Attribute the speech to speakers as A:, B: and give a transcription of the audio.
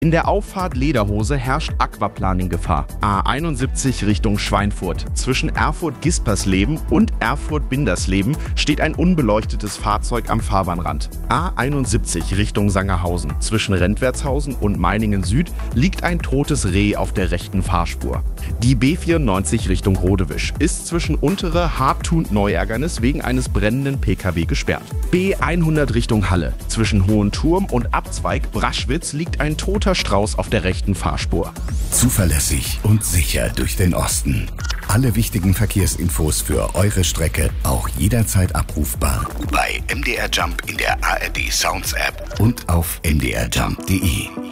A: In der Auffahrt Lederhose herrscht Aquaplaning-Gefahr. A71 Richtung Schweinfurt. Zwischen Erfurt-Gispersleben und Erfurt-Bindersleben steht ein unbeleuchtetes Fahrzeug am Fahrbahnrand. A71 Richtung Sangerhausen. Zwischen Rentwertshausen und Meiningen Süd liegt ein totes Reh auf der rechten Fahrspur. Die B94 Richtung Rodewisch ist zwischen Untere Hartthun-Neuergernis wegen eines brennenden Pkw gesperrt. B100 Richtung Halle. Zwischen Hohenturm und Abzweig Braschwitz liegt ein toter Strauß auf der rechten Fahrspur.
B: Zuverlässig und sicher durch den Osten. Alle wichtigen Verkehrsinfos für eure Strecke auch jederzeit abrufbar bei MDR Jump in der ARD Sounds App und auf mdrjump.de.